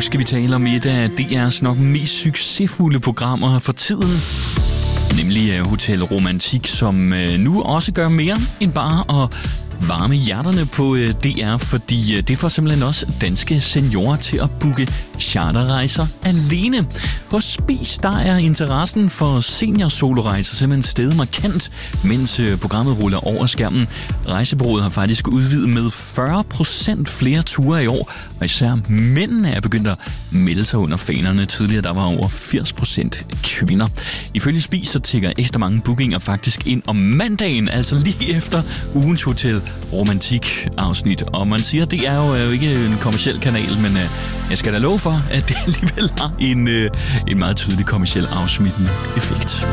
skal vi tale om et af DR's nok mest succesfulde programmer for tiden. Nemlig Hotel Romantik, som nu også gør mere end bare at varme hjerterne på DR, fordi det får simpelthen også danske seniorer til at booke charterrejser alene. Hos Spis, der er interessen for senior-solorejser simpelthen steget markant, mens programmet ruller over skærmen. Rejsebureauet har faktisk udvidet med 40% flere ture i år, og især mændene er begyndt at melde sig under fanerne. Tidligere der var over 80% kvinder. Ifølge Spis så tikker ekstra mange bookinger faktisk ind om mandagen, altså lige efter ugens Hotel Romantik afsnit. Og man siger, at det er jo ikke en kommerciel kanal, men jeg skal da love for, at det alligevel har en meget tydelig kommerciel afsmittende effekt.